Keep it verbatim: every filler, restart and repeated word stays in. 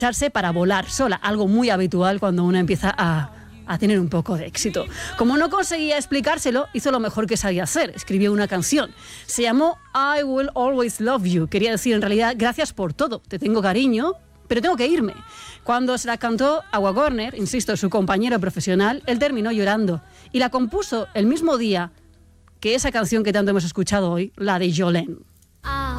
echarse para volar sola, algo muy habitual cuando uno empieza a, a tener un poco de éxito. Como no conseguía explicárselo, hizo lo mejor que sabía hacer, escribió una canción. Se llamó I Will Always Love You, quería decir en realidad gracias por todo, te tengo cariño, pero tengo que irme. Cuando se la cantó a Wagner, insisto, su compañero profesional, él terminó llorando y la compuso el mismo día que esa canción que tanto hemos escuchado hoy, la de Jolene.